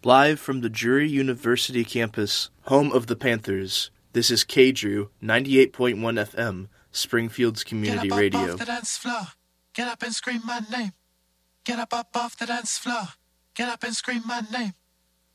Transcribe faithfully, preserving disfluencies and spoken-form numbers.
Live from the Drury University campus, home of the Panthers, this is K-Drew, ninety-eight point one F M, Springfield's community Get up radio. Up off the dance floor. Get up and scream my name. Get up up off the dance floor. Get up and scream my name.